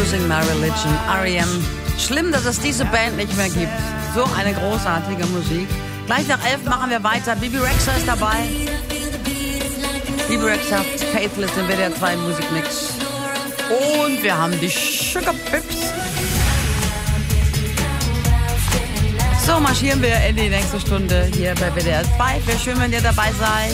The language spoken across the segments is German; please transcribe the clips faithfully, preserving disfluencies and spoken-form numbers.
Losing My Religion, R E M. Schlimm, dass es diese Band nicht mehr gibt. So eine großartige Musik. Gleich nach elf machen wir weiter. Bibi Rexha ist dabei. Bibi Rexha, Faithless im W D R zwei Musikmix. Und wir haben die Sugar Pips. So marschieren wir in die nächste Stunde hier bei W D R zwei. Wäre schön, wenn ihr dabei seid.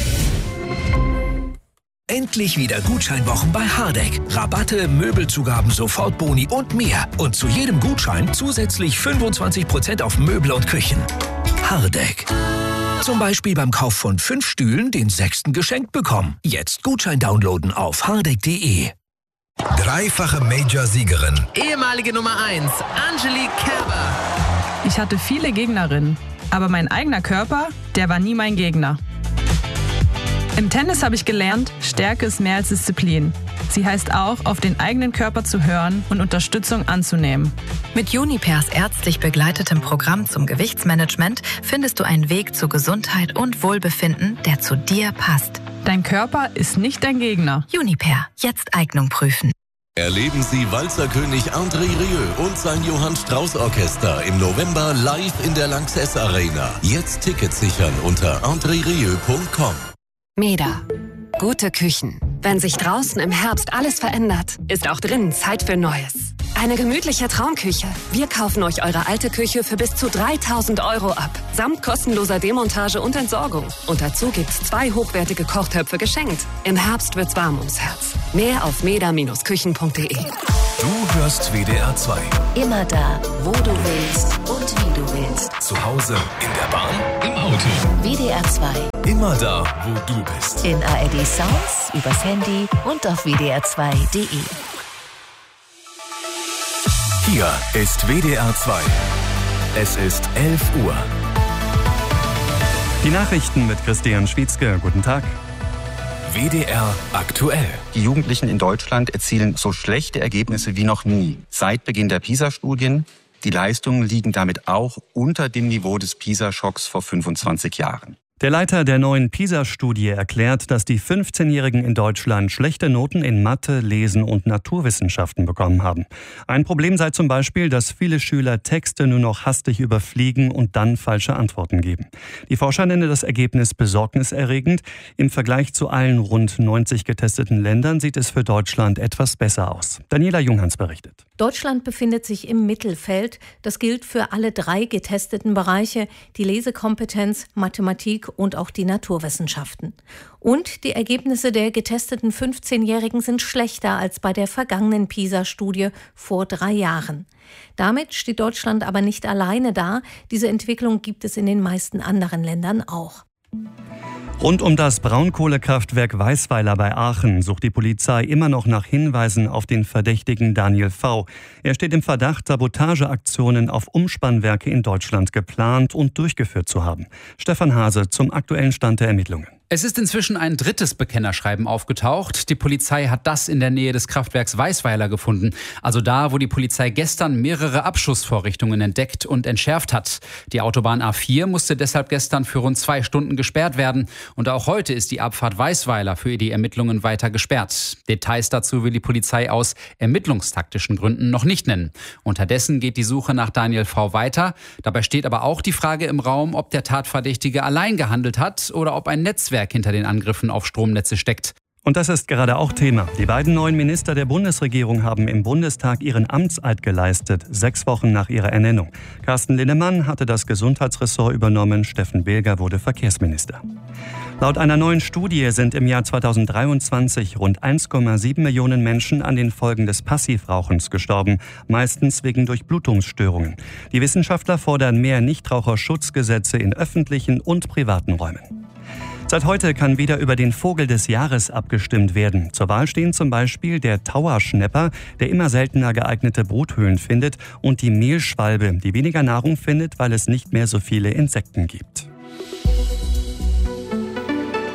Endlich wieder Gutscheinwochen bei Hardegg. Rabatte, Möbelzugaben, Sofortboni und mehr. Und zu jedem Gutschein zusätzlich fünfundzwanzig Prozent auf Möbel und Küchen. Hardegg. Zum Beispiel beim Kauf von fünf Stühlen den sechsten geschenkt bekommen. Jetzt Gutschein downloaden auf hardegg punkt de. Dreifache Major-Siegerin. Ehemalige Nummer eins, Angelique Kerber. Ich hatte viele Gegnerinnen, aber mein eigener Körper, der war nie mein Gegner. Im Tennis habe ich gelernt, Stärke ist mehr als Disziplin. Sie heißt auch, auf den eigenen Körper zu hören und Unterstützung anzunehmen. Mit Junipers ärztlich begleitetem Programm zum Gewichtsmanagement findest du einen Weg zu Gesundheit und Wohlbefinden, der zu dir passt. Dein Körper ist nicht dein Gegner. Juniper, jetzt Eignung prüfen. Erleben Sie Walzerkönig André Rieu und sein Johann Strauß Orchester im November live in der Lanxess Arena. Jetzt Tickets sichern unter andre rieu punkt com. Meda. Gute Küchen. Wenn sich draußen im Herbst alles verändert, ist auch drinnen Zeit für Neues. Eine gemütliche Traumküche. Wir kaufen euch eure alte Küche für bis zu dreitausend Euro ab. Samt kostenloser Demontage und Entsorgung. Und dazu gibt's zwei hochwertige Kochtöpfe geschenkt. Im Herbst wird's warm ums Herz. Mehr auf meda Bindestrich küchen punkt de. Du hörst W D R zwei. Immer da, wo du willst und wie du willst. Zu Hause, in der Bahn, im Auto. W D R zwei. Immer da, wo du bist. In A R D Sounds, übers Handy und auf w d r zwei punkt de. Hier ist W D R zwei. Es ist elf Uhr. Die Nachrichten mit Christian Schwietzke. Guten Tag. W D R aktuell. Die Jugendlichen in Deutschland erzielen so schlechte Ergebnisse wie noch nie. Seit Beginn der PISA-Studien. Die Leistungen liegen damit auch unter dem Niveau des PISA-Schocks vor fünfundzwanzig Jahren. Der Leiter der neuen PISA-Studie erklärt, dass die fünfzehnjährigen in Deutschland schlechte Noten in Mathe, Lesen und Naturwissenschaften bekommen haben. Ein Problem sei zum Beispiel, dass viele Schüler Texte nur noch hastig überfliegen und dann falsche Antworten geben. Die Forscher nennen das Ergebnis besorgniserregend. Im Vergleich zu allen rund neunzig getesteten Ländern sieht es für Deutschland etwas besser aus. Daniela Junghans berichtet. Deutschland befindet sich im Mittelfeld. Das gilt für alle drei getesteten Bereiche, die Lesekompetenz, Mathematik und auch die Naturwissenschaften. Und die Ergebnisse der getesteten fünfzehnjährigen sind schlechter als bei der vergangenen PISA-Studie vor drei Jahren. Damit steht Deutschland aber nicht alleine da. Diese Entwicklung gibt es in den meisten anderen Ländern auch. Rund um das Braunkohlekraftwerk Weisweiler bei Aachen sucht die Polizei immer noch nach Hinweisen auf den Verdächtigen Daniel V. Er steht im Verdacht, Sabotageaktionen auf Umspannwerke in Deutschland geplant und durchgeführt zu haben. Stefan Hase zum aktuellen Stand der Ermittlungen. Es ist inzwischen ein drittes Bekennerschreiben aufgetaucht. Die Polizei hat das in der Nähe des Kraftwerks Weisweiler gefunden. Also da, wo die Polizei gestern mehrere Abschussvorrichtungen entdeckt und entschärft hat. Die Autobahn A vier musste deshalb gestern für rund zwei Stunden gesperrt werden. Und auch heute ist die Abfahrt Weisweiler für die Ermittlungen weiter gesperrt. Details dazu will die Polizei aus ermittlungstaktischen Gründen noch nicht nennen. Unterdessen geht die Suche nach Daniel V. weiter. Dabei steht aber auch die Frage im Raum, ob der Tatverdächtige allein gehandelt hat oder ob ein Netzwerk hinter den Angriffen auf Stromnetze steckt. Und das ist gerade auch Thema. Die beiden neuen Minister der Bundesregierung haben im Bundestag ihren Amtseid geleistet, sechs Wochen nach ihrer Ernennung. Carsten Linnemann hatte das Gesundheitsressort übernommen, Steffen Bilger wurde Verkehrsminister. Laut einer neuen Studie sind im Jahr zweitausenddreiundzwanzig rund eins Komma sieben Millionen Menschen an den Folgen des Passivrauchens gestorben, meistens wegen Durchblutungsstörungen. Die Wissenschaftler fordern mehr Nichtraucherschutzgesetze in öffentlichen und privaten Räumen. Seit heute kann wieder über den Vogel des Jahres abgestimmt werden. Zur Wahl stehen zum Beispiel der Tauerschnäpper, der immer seltener geeignete Bruthöhlen findet, und die Mehlschwalbe, die weniger Nahrung findet, weil es nicht mehr so viele Insekten gibt.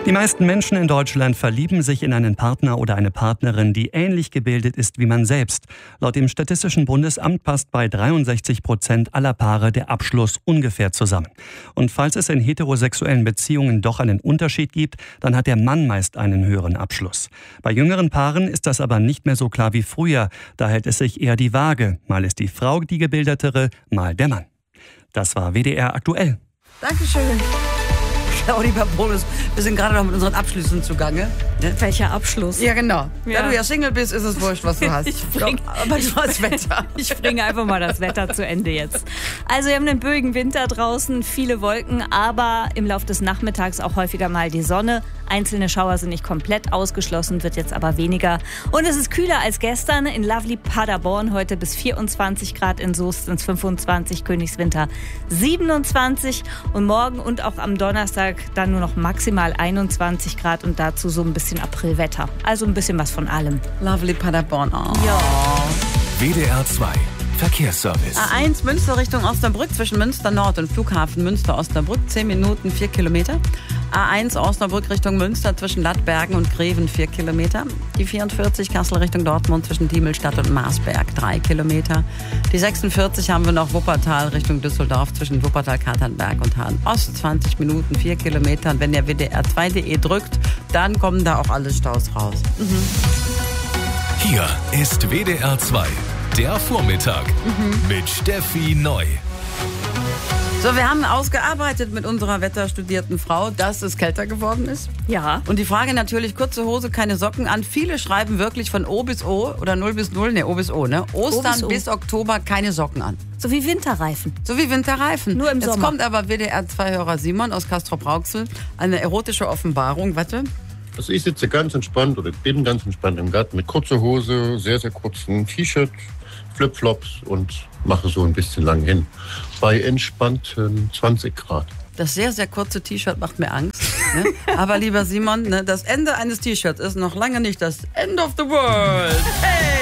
Die meisten Menschen in Deutschland verlieben sich in einen Partner oder eine Partnerin, die ähnlich gebildet ist wie man selbst. Laut dem Statistischen Bundesamt passt bei dreiundsechzig Prozent aller Paare der Abschluss ungefähr zusammen. Und falls es in heterosexuellen Beziehungen doch einen Unterschied gibt, dann hat der Mann meist einen höheren Abschluss. Bei jüngeren Paaren ist das aber nicht mehr so klar wie früher. Da hält es sich eher die Waage. Mal ist die Frau die gebildetere, mal der Mann. Das war W D R aktuell. Dankeschön. Claudia Paponis, wir sind gerade noch mit unseren Abschlüssen zugange. Ne? Welcher Abschluss? Ja, genau. Ja. Da du ja Single bist, ist es wurscht, was du hast. Ich bring, Doch, aber das war das Wetter. Ich bringe einfach mal das Wetter zu Ende jetzt. Also wir haben einen böigen Winter draußen, viele Wolken, aber im Laufe des Nachmittags auch häufiger mal die Sonne. Einzelne Schauer sind nicht komplett ausgeschlossen, wird jetzt aber weniger. Und es ist kühler als gestern. In lovely Paderborn heute bis vierundzwanzig Grad, in Soest ins fünfundzwanzig, Königswinter siebenundzwanzig und morgen und auch am Donnerstag dann nur noch maximal einundzwanzig Grad und dazu so ein bisschen Aprilwetter. Also ein bisschen was von allem. Lovely Paderborn. Oh. Ja. W D R zwei Verkehrsservice. A eins Münster Richtung Osnabrück zwischen Münster Nord und Flughafen Münster-Osnabrück. zehn Minuten, vier Kilometer. A eins Osnabrück Richtung Münster zwischen Lattbergen und Greven vier Kilometer. Die vierundvierzig Kassel Richtung Dortmund zwischen Diemelstadt und Marsberg drei Kilometer. Die sechsundvierzig haben wir noch Wuppertal Richtung Düsseldorf zwischen Wuppertal, Katernberg und Hahn Ost zwanzig Minuten, vier Kilometer. Und wenn ihr W D R zwei punkt de drückt, dann kommen da auch alle Staus raus. Mhm. Hier ist W D R zwei, der Vormittag mhm. mit Steffi Neu. So, wir haben ausgearbeitet mit unserer wetterstudierten Frau, dass es kälter geworden ist. Ja. Und die Frage natürlich, kurze Hose, keine Socken an. Viele schreiben wirklich von O bis O oder null bis null, ne, O bis O, ne? Ostern bis, o. bis Oktober keine Socken an. So wie Winterreifen. So wie Winterreifen. Nur im Jetzt Sommer. kommt aber W D R zwei Hörer Simon aus Castrop-Rauxel. Eine erotische Offenbarung, warte. Also ich sitze ganz entspannt oder bin ganz entspannt im Garten mit kurzer Hose, sehr, sehr kurzen T-Shirt, Flipflops und mache so ein bisschen lang hin. Bei entspannten zwanzig Grad. Das sehr, sehr kurze T-Shirt macht mir Angst. Ne? Aber lieber Simon, ne, das Ende eines T-Shirts ist noch lange nicht das End of the World. Hey!